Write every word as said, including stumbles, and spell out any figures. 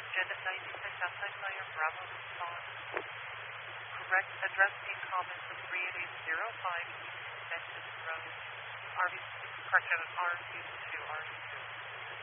Jet at ninety-six outside Fire, Bravo response. Correct address and comments of three eight eight zero five East Memphis Road. R V, correction, R V two, R V two.